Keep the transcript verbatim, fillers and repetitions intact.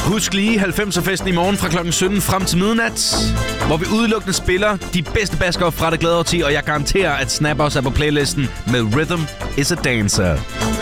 Husk lige halvfemser-festen i morgen fra klokken sytten frem til midnat, hvor vi udelukkende spiller de bedste baskere fra det glade årti, og jeg garanterer, at Snap også er på playlisten med Rhythm is a Dancer.